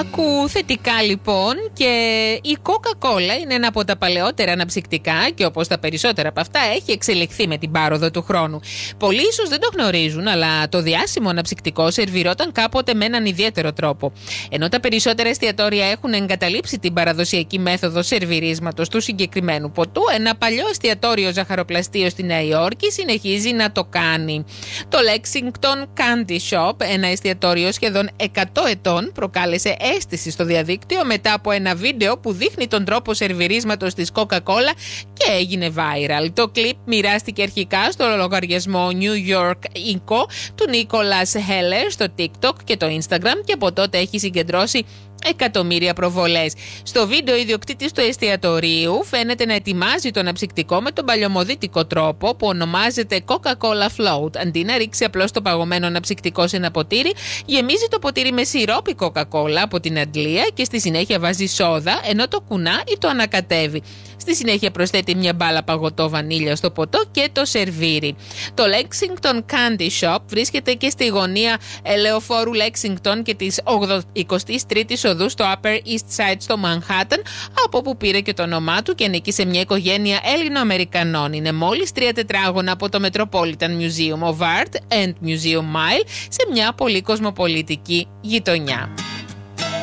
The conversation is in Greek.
Άκου θετικά λοιπόν, και η Coca-Cola είναι ένα από τα παλαιότερα αναψυκτικά και όπως τα περισσότερα από αυτά έχει εξελιχθεί με την πάροδο του χρόνου. Πολλοί ίσως δεν το γνωρίζουν, αλλά το διάσημο αναψυκτικό σερβιρόταν κάποτε με έναν ιδιαίτερο τρόπο. Ενώ τα περισσότερα εστιατόρια έχουν εγκαταλείψει την παραδοσιακή μέθοδο σερβιρίσματος του συγκεκριμένου ποτού, ένα παλιό εστιατόριο ζαχαροπλαστείο στη Νέα Υόρκη συνεχίζει να το κάνει. Το Lexington Candy Shop, ένα εστιατόριο σχεδόν 100 ετών, προκάλεσε αίσθηση στο διαδίκτυο μετά από ένα βίντεο που δείχνει τον τρόπο σερβιρίσματος της Coca-Cola και έγινε viral. Το κλιπ μοιράστηκε αρχικά στο λογαριασμό New York Inco του Nicholas Heller στο TikTok και το Instagram, και από τότε έχει συγκεντρώσει εκατομμύρια προβολές. Στο βίντεο, ο ιδιοκτήτης του εστιατορίου φαίνεται να ετοιμάζει το αναψυκτικό με τον παλιωμοδίτικο τρόπο που ονομάζεται Coca-Cola Float. Αντί να ρίξει απλώς το παγωμένο αναψυκτικό σε ένα ποτήρι, γεμίζει το ποτήρι με σιρόπι Coca-Cola από την Αντλία και στη συνέχεια βάζει σόδα, ενώ το κουνά ή το ανακατεύει. Στη συνέχεια προσθέτει μια μπάλα παγωτό βανίλια στο ποτό και το σερβίρει. Το Lexington Candy Shop βρίσκεται και στη γωνία Λεωφόρου Lexington και της 23ης οδού στο Upper East Side στο Manhattan, από όπου πήρε και το όνομά του και ανήκει σε μια οικογένεια Έλληνο-Αμερικανών. Είναι μόλις 3 τετράγωνα από το Metropolitan Museum of Art and Museum Mile, σε μια πολύ κοσμοπολιτική γειτονιά.